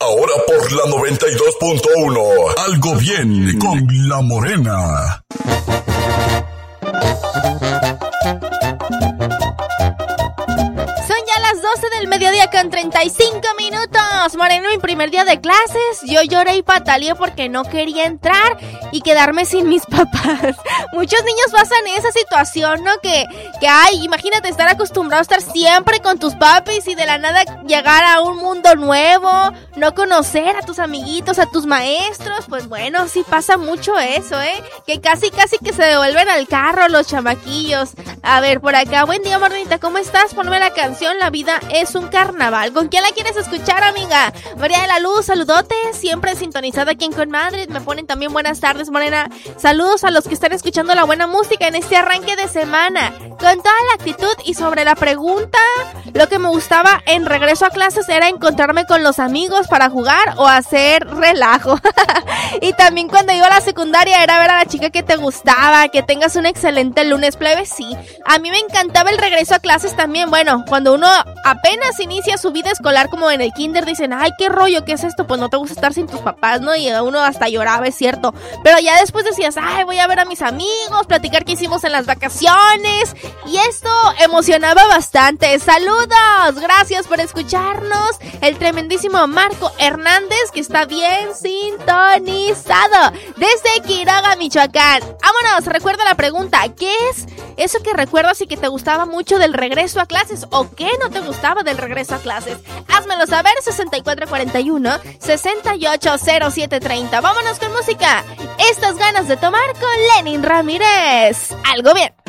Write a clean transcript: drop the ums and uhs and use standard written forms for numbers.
Ahora por la 92.1. Algo bien con La Morena. Son ya las 12 del mediodía con 35 minutos. Morena, mi primer día de clases, yo lloré y pataleé porque no quería entrar y quedarme sin mis papás. Muchos niños pasan esa situación, ¿no? Que ay, imagínate estar acostumbrado a estar siempre con tus papis y de la nada llegar a un mundo nuevo, no conocer a tus amiguitos, a tus maestros. Pues bueno, sí pasa mucho eso, que casi que se devuelven al carro los chamaquillos. A ver, por acá, buen día, Morenita, ¿cómo estás? Ponme la canción La vida es un carnaval. ¿Con quién la quieres escuchar, amiga? María de la Luz, saludotes, siempre sintonizada aquí en Conmadrid. Me ponen también buenas tardes, Morena. Saludos a los que están escuchando la buena música en este arranque de semana, con toda la actitud. Y sobre la pregunta, lo que me gustaba en regreso a clases era encontrarme con los amigos para jugar o hacer relajo. Y también cuando iba a la secundaria era ver a la chica que te gustaba. Que tengas un excelente lunes, plebe. Sí, a mí me encantaba el regreso a clases también. Bueno, cuando uno apenas inicia su vida escolar, como en el kinder, dicen, ay, qué rollo, ¿qué es esto? Pues no te gusta estar sin tus papás, ¿no? Y uno hasta lloraba, es cierto. Pero ya después decías, ay, voy a ver a mis amigos, platicar qué hicimos en las vacaciones. Y esto emocionaba bastante. ¡Saludos! Gracias por escucharnos. El tremendísimo Marco Hernández, que está bien sintonizado desde Quiroga, Michoacán. ¡Vámonos! Recuerda la pregunta, ¿qué es eso que recuerdas y que te gustaba mucho del regreso a clases? ¿O qué no te gustaba del regreso a clases? Házmelo saber, 6441-680730. Vámonos con música. Estas ganas de tomar con Lenin Ramírez. Algo bien.